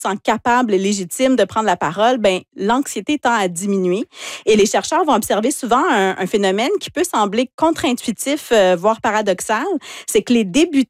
se sent capable et légitime de prendre la parole, ben l'anxiété tend à diminuer. Et les chercheurs vont observer souvent un phénomène qui peut sembler contre-intuitif, voire paradoxal, c'est que les débutants